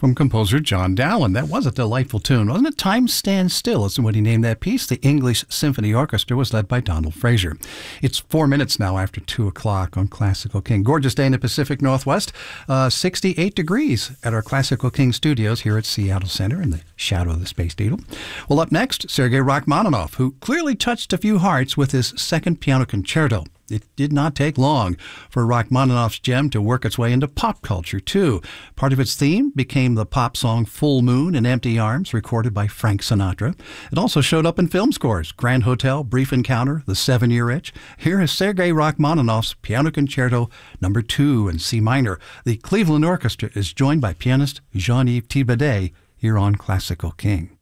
from composer John Dowland. That was a delightful tune, wasn't it? Time Stands Still is what he named that piece. The English Symphony Orchestra was led by Donald Fraser. It's 4 minutes now after 2 o'clock on Classical King. Gorgeous day in the Pacific Northwest. 68 degrees at our Classical King studios here at Seattle Center in the shadow of the Space Needle. Well, up next, Sergei Rachmaninoff, who clearly touched a few hearts with his second piano concerto. It did not take long for Rachmaninoff's gem to work its way into pop culture, too. Part of its theme became the pop song Full Moon and Empty Arms, recorded by Frank Sinatra. It also showed up in film scores, Grand Hotel, Brief Encounter, The 7-Year Itch. Here is Sergei Rachmaninoff's Piano Concerto No. 2 in C minor. The Cleveland Orchestra is joined by pianist Jean-Yves Thibaudet here on Classical King.